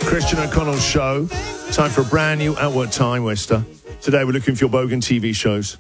Christian O'Connell Show. Time for a brand new At Work Time Wester. Today we're looking for your Bogan TV shows.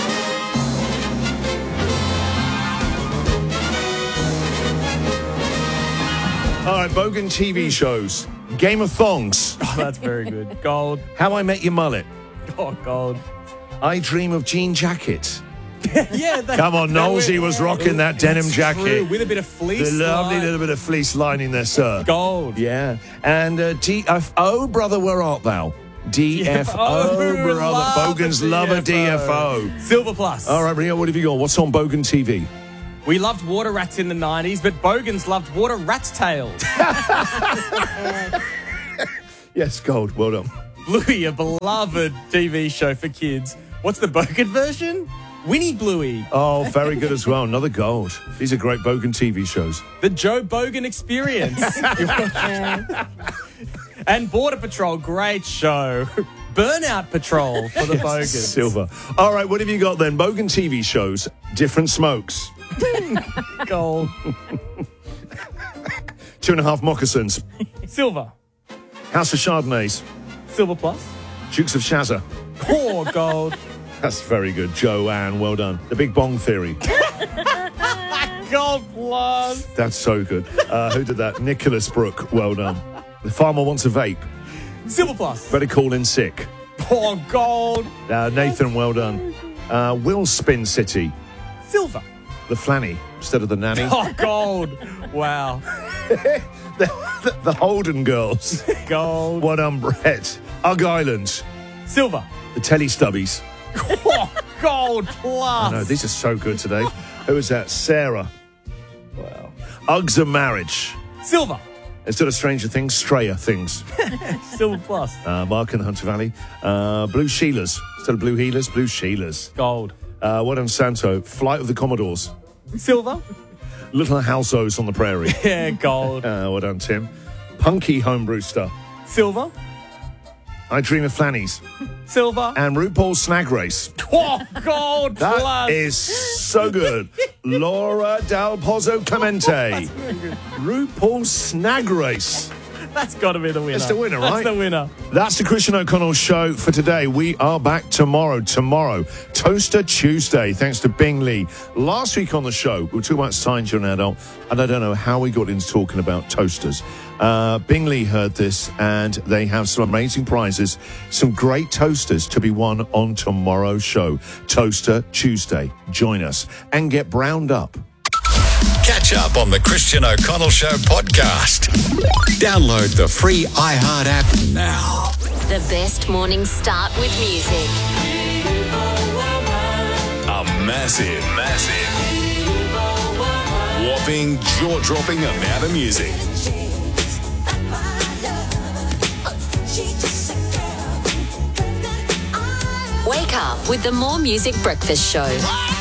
All right, Bogan TV shows. Game of Thongs. Oh, that's very good. Gold. How I Met Your Mullet. Oh, gold. I Dream of Jean Jacket. Yeah. Come on, Knowlesy was rocking that denim jacket. True, with a bit of fleece. The lovely line. little bit of fleece lining there, sir. Gold. Yeah. And DFO, brother, where art thou? DFO, brother. Bogan's love a DFO. Silver Plus. All right, Rio, what have you got? What's on Bogan TV? We loved water rats in the 90s, but Bogans loved water rat's tails. Yes, gold. Well done. Bluey, a beloved TV show for kids. What's the Bogan version? Winnie Bluey. Oh, very good as well. Another gold. These are great Bogan TV shows. The Joe Bogan Experience. And Border Patrol, great show. Burnout Patrol for the Bogans. Silver. All right, what have you got then? Bogan TV shows, different smokes. Gold. 2.5 moccasins. Silver. House of Chardonnays. Silver Plus. Dukes of Shazza. Oh, gold. That's very good. Joanne, well done. The Big Bong Theory. Gold Plus. That's so good. Who did that? Nicholas Brooke, well done. The Farmer Wants a Vape. Silver Plus. Better Call In Sick. Oh, gold. Nathan, well done. Will Spin City. Silver. The Flanny instead of the Nanny. Oh, gold. Wow. The Holden Girls. Gold. Well done, Brett. Ugg Island. Silver. The Teletubbies. Oh, gold plus. No, these are so good today. Who was that? Sarah. Wow. Uggs of Marriage. Silver. Instead of Stranger Things, Strayer Things. Silver Plus. Mark and the Hunter Valley. Blue Sheilas. Instead of Blue Healers, Blue Sheilas. Gold. Well done, Santo. Flight of the Commodores. Silver. Little House O's on the Prairie. Yeah, gold. Well done, Tim. Punky Homebrew Star. Silver. I Dream of Flannies. Silver. And RuPaul's Snag Race. Oh, gold That plus. is so good. Laura Dal Pozzo Clemente. RuPaul's Snag Race. That's got to be the winner. That's the winner, right? That's the winner. That's the Christian O'Connell Show for today. We are back tomorrow. Toaster Tuesday, thanks to Bing Lee. Last week on the show, we were talking about Signs You're an Adult, and I don't know how we got into talking about toasters. Bing Lee heard this, and they have some amazing prizes, some great toasters to be won on tomorrow's show. Toaster Tuesday. Join us and get browned up. Catch up on the Christian O'Connell Show podcast. Download the free iHeart app now. The best morning start with music. A massive, whopping, jaw-dropping amount of music. Wake up with the More Music Breakfast Show.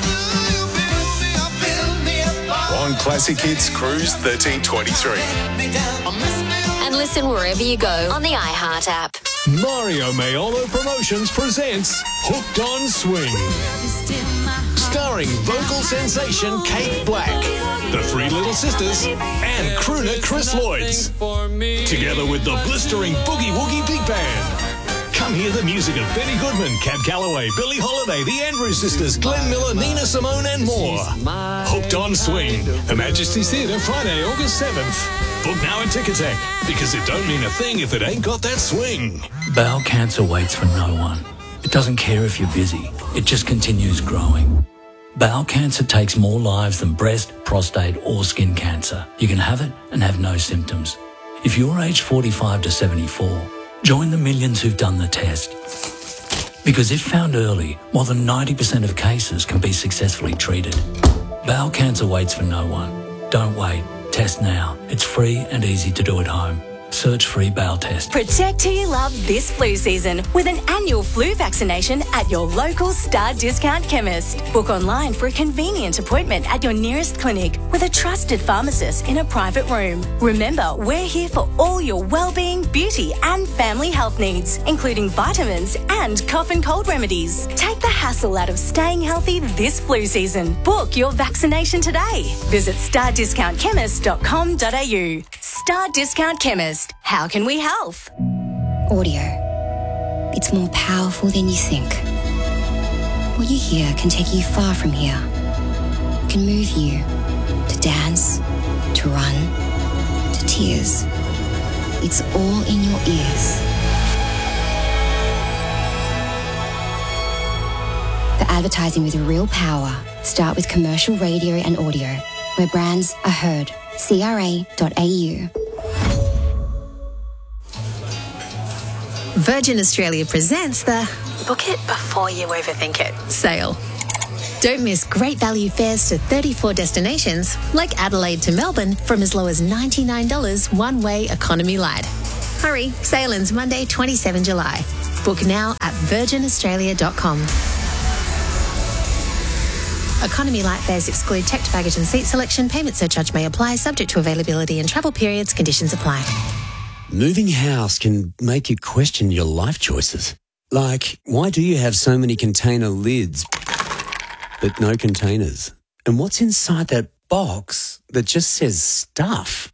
On Classic Hits Cruise 1323. And listen wherever you go on the iHeart app. Mario Maiolo Promotions presents Hooked on Swing. Starring vocal sensation Kate Black, the Three Little Sisters, and crooner Chris Lloyds. Together with the blistering Boogie Woogie Big Band. Come hear the music of Benny Goodman, Cab Calloway, Billie Holiday, the Andrews Sisters, Glenn Miller, Nina Simone, and more. Hooked on Swing. Her Majesty's Theatre, Friday, August 7th. Book now at Ticketek, because it don't mean a thing if it ain't got that swing. Bowel cancer waits for no one. It doesn't care if you're busy. It just continues growing. Bowel cancer takes more lives than breast, prostate, or skin cancer. You can have it and have no symptoms. If you're aged 45 to 74, join the millions who've done the test. Because if found early, more than 90% of cases can be successfully treated. Bowel cancer waits for no one. Don't wait. Test now. It's free and easy to do at home. Search free bowel test. Protect who you love this flu season with an annual flu vaccination at your local Star Discount chemist. Book online for a convenient appointment at your nearest clinic with a trusted pharmacist in a private room. Remember, we're here for all your well-being, beauty and family health needs, including vitamins and cough and cold remedies. Take the hassle out of staying healthy this flu season. Book your vaccination today. Visit stardiscountchemist.com.au. Star Discount Chemist. How can we help? Audio. It's more powerful than you think. What you hear can take you far from here. It can move you to dance, to run, to tears. It's all in your ears. For advertising with real power, start with commercial radio and audio, where brands are heard. CRA.au. Virgin Australia presents the Book it before you overthink it sale. Don't miss great value fares to 34 destinations like Adelaide to Melbourne from as low as $99 one-way economy light. Hurry, sale ends Monday, 27 July. Book now at virginaustralia.com. Economy light fares exclude checked baggage and seat selection. Payment surcharge may apply, subject to availability and travel periods. Conditions apply. Moving house can make you question your life choices. Like, why do you have so many container lids but no containers? And what's inside that box that just says stuff?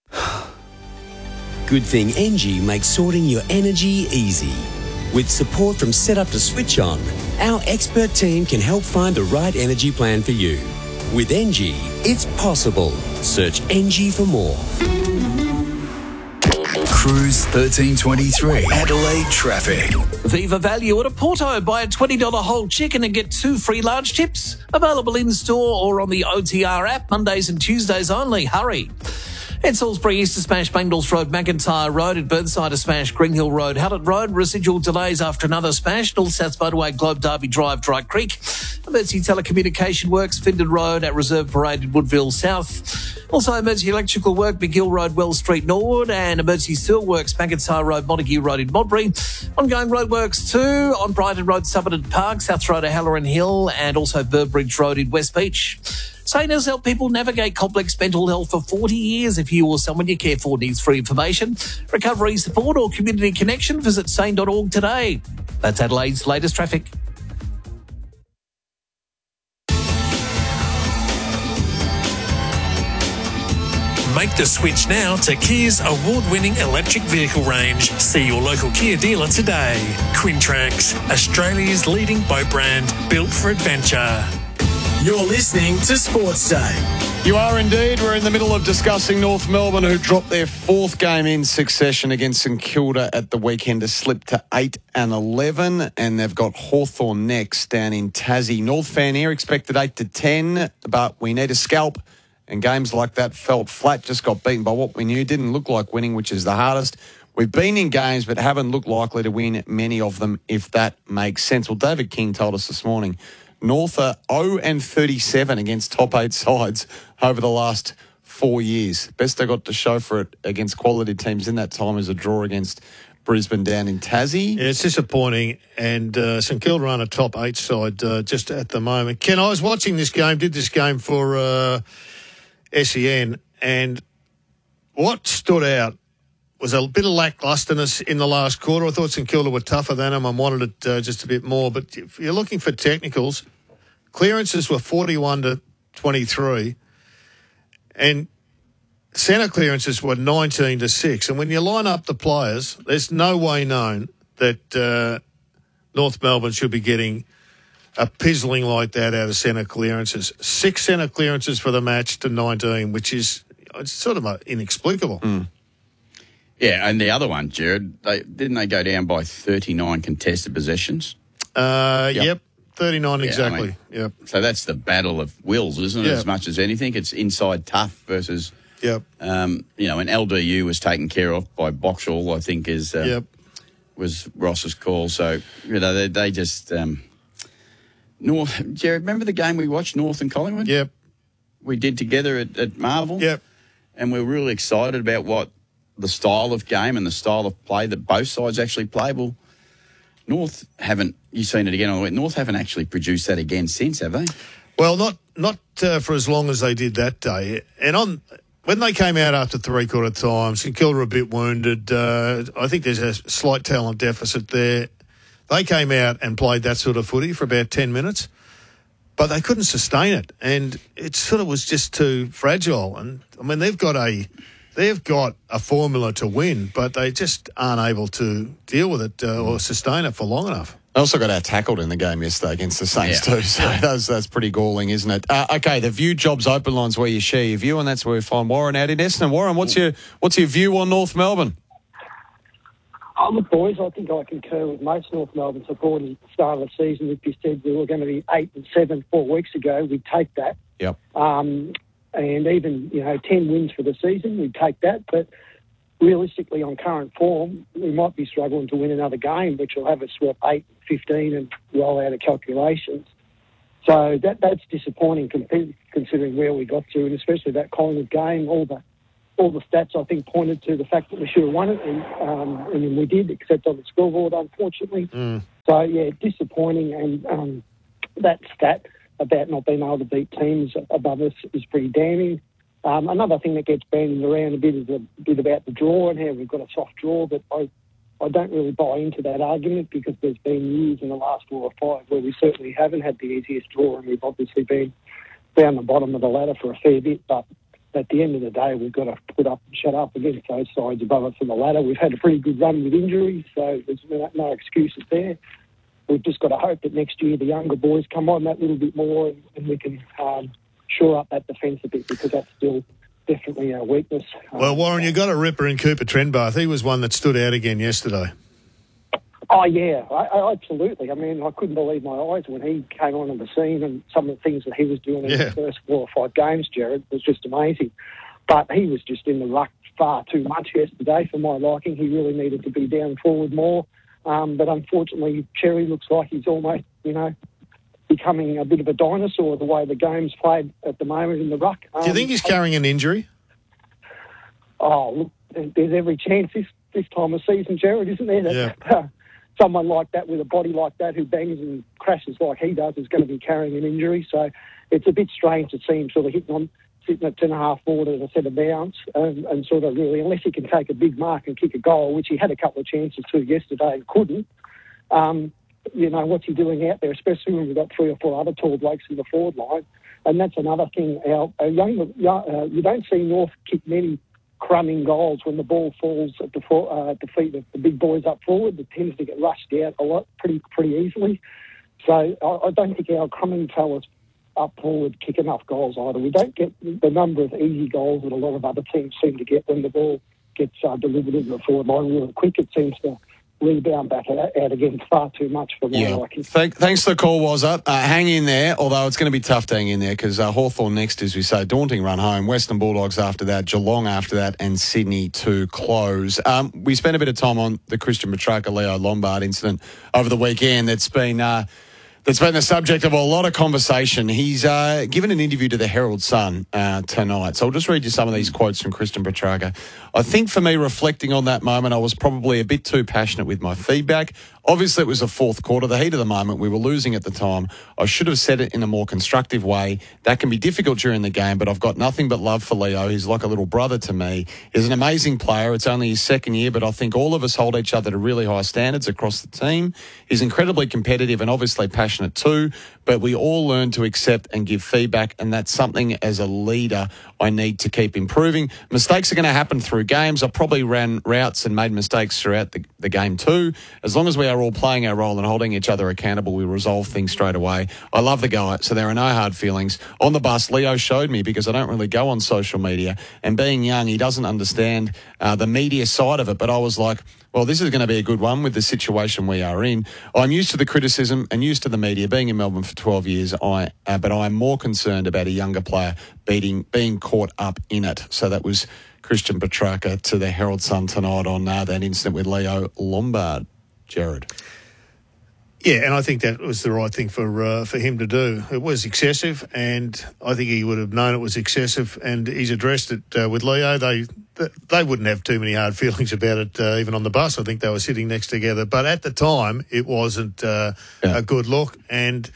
Good thing Engie makes sorting your energy easy. With support from setup to switch on, our expert team can help find the right energy plan for you. With Engie, it's possible. Search Engie for more. Cruise 1323. Adelaide traffic. Viva Value at a Porto. Buy a $20 whole chicken and get 2 free large tips. Available in-store or on the OTR app, Mondays and Tuesdays only. Hurry. At Salisbury East to smash Bangles Road, McIntyre Road. At Burnside to smash Greenhill Road, Hallett Road. Residual delays after another smash. North-South Motorway, Globe Derby Drive, Dry Creek. Emergency Telecommunication Works, Findon Road at Reserve Parade in Woodville South. Also emergency electrical work, McGill Road, Wells Street Norwood. And emergency sewer works, McIntyre Road, Montague Road in Modbury. Ongoing roadworks too on Brighton Road, Somerton Park, South Road at Halloran Hill. And also Burbridge Road in West Beach. Sane has helped people navigate complex mental health for 40 years. If you or someone you care for needs free information, recovery support or community connection, visit sane.org today. That's Adelaide's latest traffic. Make the switch now to Kia's award-winning electric vehicle range. See your local Kia dealer today. Quintrax, Australia's leading boat brand, built for adventure. You're listening to Sports Day. You are indeed. We're in the middle of discussing North Melbourne, who dropped their 4th game in succession against St Kilda at the weekend to slip to 8 and 11, and they've got Hawthorn next down in Tassie. North fan here expected 8 to 10, but we need a scalp, and games like that felt flat, just got beaten by what we knew. Didn't look like winning, which is the hardest. We've been in games but haven't looked likely to win many of them, if that makes sense. Well, David King told us this morning North are 0-37 against top 8 sides over the last 4 years. Best they got to show for it against quality teams in that time is a draw against Brisbane down in Tassie. Yeah, it's disappointing, and St Kilda are on a top 8 side just at the moment. Ken, I was watching this game, did this game for SEN, and what stood out was a bit of lacklusterness in the last quarter. I thought St Kilda were tougher than them. I wanted it just a bit more. But if you're looking for technicals, clearances were 41-23, and centre clearances were 19-6. And when you line up the players, there's no way known that North Melbourne should be getting a pizzling like that out of centre clearances. 6 centre clearances for the match to 19, which is it's sort of inexplicable. Mm. Yeah, and the other one, Jared, didn't they go down by 39 contested possessions? Yep, 39 exactly. I mean, yep. So that's the battle of wills, isn't it? Yep. As much as anything, it's inside tough versus. Yep. And LDU was taken care of by Boxall, I think, was Ross's call. So they just North. Jared, remember the game we watched, North and Collingwood? Yep. We did together at Marvel. Yep. And we were really excited about what the style of game and the style of play that both sides actually play. Well, North haven't, you've seen it again on the week, North haven't actually produced that again since, have they? Well, not for as long as they did that day. And when they came out after three-quarter time, St Kilda were a bit wounded. I think there's a slight talent deficit there. They came out and played that sort of footy for about 10 minutes, but they couldn't sustain it. And it sort of was just too fragile. And, I mean, they've got a they've got a formula to win, but they just aren't able to deal with it or sustain it for long enough. They also got out-tackled in the game yesterday against the Saints too, so that's pretty galling, isn't it? Okay, the View Jobs Open Line's where you share your view, and that's where we find Warren out in Essendon. Warren, what's your view on North Melbourne? Look, boys, I think I concur with most North Melbourne supporters at the start of the season. If you said we were going to be 8-7 4 weeks ago, we'd take that. Yep. And even 10 wins for the season, we'd take that. But realistically, on current form, we might be struggling to win another game, which will have us swap 8-15 and roll out of calculations. So that's disappointing considering where we got to, and especially that Collingwood game. All the stats, I think, pointed to the fact that we should have won it, and we did, except on the scoreboard, unfortunately. So, yeah, disappointing, and that stat about not being able to beat teams above us is pretty damning. Another thing that gets bandied around a bit is a bit about the draw and how we've got a soft draw, but I don't really buy into that argument because there's been years in the last 4 or 5 where we certainly haven't had the easiest draw, and we've obviously been down the bottom of the ladder for a fair bit, but at the end of the day, we've got to put up and shut up against those sides above us on the ladder. We've had a pretty good run with injuries, so there's no excuses there. We've just got to hope that next year the younger boys come on that little bit more and we can shore up that defence a bit, because that's still definitely our weakness. Well, Warren, you got a ripper in Cooper Trenbath. He was one that stood out again yesterday. Oh, yeah, I absolutely. I mean, I couldn't believe my eyes when he came onto the scene, and some of the things that he was doing in the first 4 or 5 games, Jared, was just amazing. But he was just in the ruck far too much yesterday for my liking. He really needed to be down forward more. But unfortunately, Cherry looks like he's almost, becoming a bit of a dinosaur the way the game's played at the moment in the ruck. Do you think he's carrying an injury? Oh, look, there's every chance this time of season, Jared, isn't there? That, someone like that with a body like that who bangs and crashes like he does is going to be carrying an injury. So it's a bit strange to see him sort of sitting at 10.5 forward at a set of bounce and sort of really, unless he can take a big mark and kick a goal, which he had a couple of chances to yesterday and couldn't. What's he doing out there, especially when we've got 3 or 4 other tall blokes in the forward line. And that's another thing. You don't see North kick many crumbing goals when the ball falls at the feet of the big boys up forward. It tends to get rushed out a lot pretty easily. So I don't think our crumbing fellas up forward kick enough goals either. We don't get the number of easy goals that a lot of other teams seem to get when the ball gets delivered into the forward line really quick. It seems to rebound back out again far too much for my liking. Thanks for the call, Wazza. Hang in there, although it's going to be tough to hang in there because Hawthorn next, as we say, daunting run home. Western Bulldogs after that, Geelong after that, and Sydney to close. We spent a bit of time on the Christian Petrarca, Leo Lombard incident over the weekend. That's been the subject of a lot of conversation. He's given an interview to the Herald Sun tonight. So I'll just read you some of these quotes from Christian Petrarca. I think for me, reflecting on that moment, I was probably a bit too passionate with my feedback. Obviously, it was the 4th quarter, the heat of the moment. We were losing at the time. I should have said it in a more constructive way. That can be difficult during the game, but I've got nothing but love for Leo. He's like a little brother to me. He's an amazing player. It's only his 2nd year, but I think all of us hold each other to really high standards across the team. He's incredibly competitive and obviously passionate too, but we all learn to accept and give feedback, and that's something as a leader I need to keep improving. Mistakes are going to happen through games. I probably ran routes and made mistakes throughout the game too. As long as we are all playing our role and holding each other accountable, we resolve things straight away. I love the guy, so there are no hard feelings. On the bus, Leo showed me, because I don't really go on social media, and being young, he doesn't understand the media side of it, but I was like, well, this is going to be a good one with the situation we are in. I'm used to the criticism and used to the media. Being in Melbourne for 12 years, but I'm more concerned about a younger player being caught up in it. So that was Christian Petrarca to the Herald Sun tonight on that incident with Leo Lombard. Jared. Yeah, and I think that was the right thing for him to do. It was excessive, and I think he would have known it was excessive, and he's addressed it with Leo. They wouldn't have too many hard feelings about it, even on the bus. I think they were sitting next together. But at the time, it wasn't a good look, and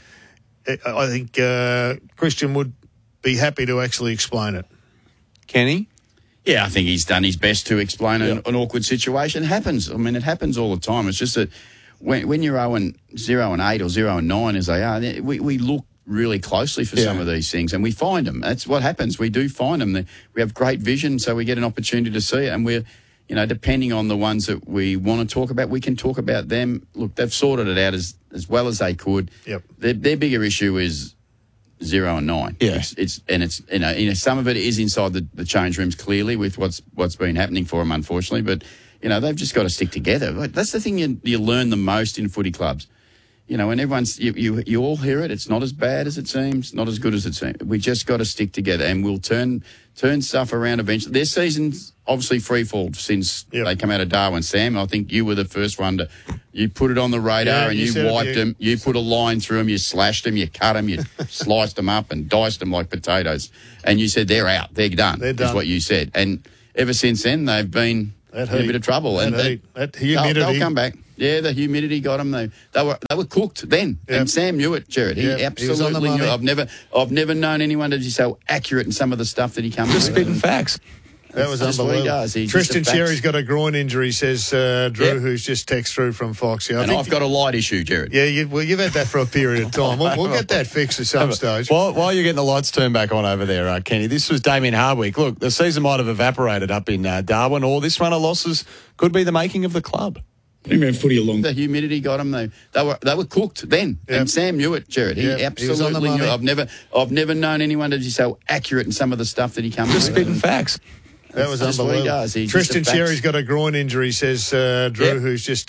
I think Christian would be happy to actually explain it. Kenny? Yeah, I think he's done his best to explain an awkward situation. It happens. I mean, it happens all the time. It's just that when you're 0-8 or 0-9 as they are, we look really closely for some of these things, and we find them. That's what happens. We do find them. We have great vision, so we get an opportunity to see it, and we're, depending on the ones that we want to talk about, we can talk about them. Look, they've sorted it out as well as they could. Yep. Their bigger issue is 0 and 9. Yeah. It's some of it is inside the change rooms, clearly, with what's been happening for them, unfortunately, but they've just got to stick together. That's the thing you learn the most in footy clubs. And everyone's, you all hear it. It's not as bad as it seems, not as good as it seems. We just got to stick together, and we'll turn stuff around eventually. Their season's obviously freefall since they come out of Darwin. Sam, I think you were the first one you put it on the radar, and you wiped them. You put a line through them, you slashed them, you cut them, you sliced them up and diced them like potatoes. And you said, they're out, they're done, is what you said. And ever since then, they've been in a bit of trouble. That humidity. They'll come back. Yeah, the humidity got them. They were cooked then, and Sam knew it, Jared. He absolutely knew it. I've never known anyone to be so accurate in some of the stuff that he comes just with. spitting facts. That was unbelievable. Tristan Sherry's got a groin injury, says Drew, who's just texted through from Fox. And I've got a light issue, Jared. Yeah, you've had that for a period of time. We'll get that fixed at some stage. While you're getting the lights turned back on over there, Kenny, this was Damien Hardwick. Look, the season might have evaporated up in Darwin, or this run of losses could be the making of the club. Footy along. The humidity got them. They were cooked then, and Sam knew it, Jared. He absolutely knew it. I've never known anyone to be so accurate in some of the stuff that he comes with. Just spitting facts. That was unbelievable. Tristan Sherry's got a groin injury, says Drew, who's just